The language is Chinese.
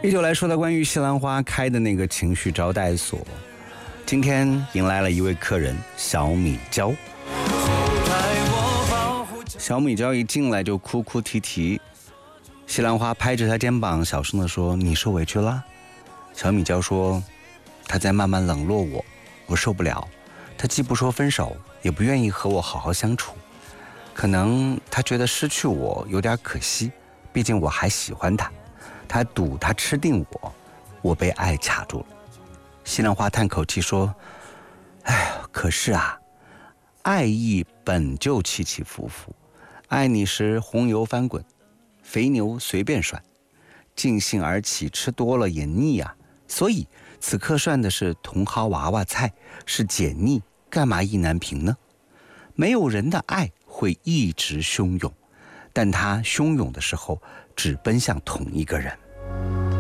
依旧来说到关于西兰花开的那个情绪招待所，今天迎来了一位客人小米椒。小米椒一进来就哭哭啼啼，西兰花拍着他肩膀小声地说：你受委屈了？小米椒说：他在慢慢冷落我，我受不了，他既不说分手，也不愿意和我好好相处，可能他觉得失去我有点可惜，毕竟我还喜欢他，他赌他吃定我被爱卡住了。西兰花叹口气说：哎，可是啊，爱意本就起起伏伏，爱你时红油翻滚，肥牛随便涮，尽兴而起，吃多了也腻啊。所以此刻涮的是茼蒿娃娃菜，是解腻，干嘛意难平呢？没有人的爱会一直汹涌，但他汹涌的时候只奔向同一个人。